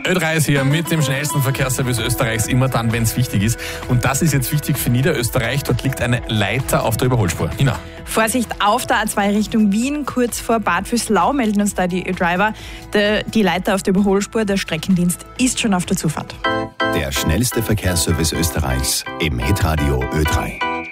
Ö3 ist hier mit dem schnellsten Verkehrsservice Österreichs, immer dann, wenn es wichtig ist. Und das ist jetzt wichtig für Niederösterreich. Dort liegt eine Leiter auf der Überholspur. Nina. Vorsicht auf der A2 Richtung Wien, kurz vor Bad Vöslau melden uns da die Ö-Driver. Die Leiter auf der Überholspur, der Streckendienst ist schon auf der Zufahrt. Der schnellste Verkehrsservice Österreichs im Hitradio Ö3.